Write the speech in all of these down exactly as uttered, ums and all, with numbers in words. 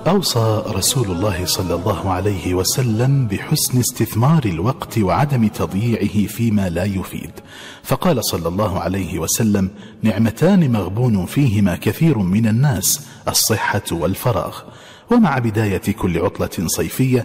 أوصى رسول الله صلى الله عليه وسلم بحسن استثمار الوقت وعدم تضييعه فيما لا يفيد، فقال صلى الله عليه وسلم: نعمتان مغبون فيهما كثير من الناس، الصحة والفراغ. ومع بداية كل عطلة صيفية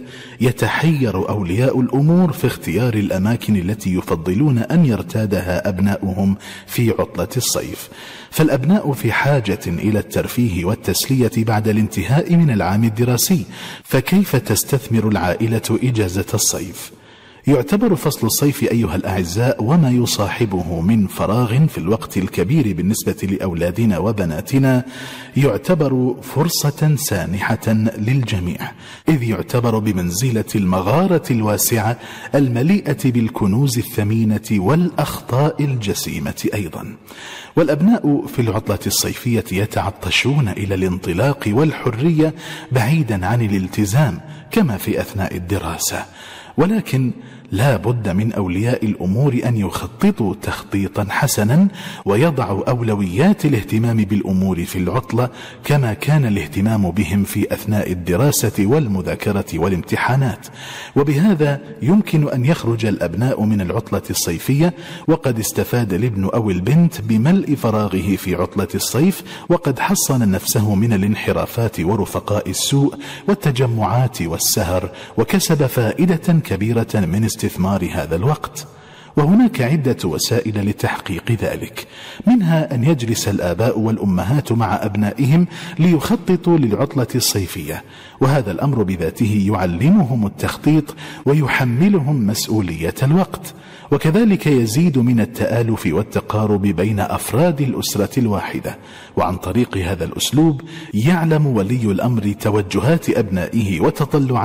يتحير أولياء الأمور في اختيار الأماكن التي يفضلون أن يرتادها أبناؤهم في عطلة الصيف، فالأبناء في حاجة إلى الترفيه والتسلية بعد الانتهاء من العام الدراسي، فكيف تستثمر العائلة إجازة الصيف؟ يعتبر فصل الصيف أيها الأعزاء وما يصاحبه من فراغ في الوقت الكبير بالنسبة لأولادنا وبناتنا يعتبر فرصة سانحة للجميع، إذ يعتبر بمنزلة المغارة الواسعة المليئة بالكنوز الثمينة والأخطاء الجسيمة أيضا. والأبناء في العطلة الصيفية يتعطشون إلى الانطلاق والحرية بعيدا عن الالتزام كما في أثناء الدراسة، ولكن لا بد من أولياء الأمور أن يخططوا تخطيطا حسنا ويضعوا أولويات الاهتمام بالأمور في العطلة كما كان الاهتمام بهم في أثناء الدراسة والمذاكرة والامتحانات. وبهذا يمكن أن يخرج الأبناء من العطلة الصيفية وقد استفاد الابن أو البنت بملء فراغه في عطلة الصيف، وقد حصن نفسه من الانحرافات ورفقاء السوء والتجمعات والسهر، وكسب فائدة كبيرة من استثمار هذا الوقت. وهناك عدة وسائل لتحقيق ذلك، منها أن يجلس الآباء والأمهات مع أبنائهم ليخططوا للعطلة الصيفية، وهذا الأمر بذاته يعلمهم التخطيط ويحملهم مسؤولية الوقت، وكذلك يزيد من التآلف والتقارب بين أفراد الأسرة الواحدة. وعن طريق هذا الأسلوب يعلم ولي الأمر توجهات أبنائه وتطلعات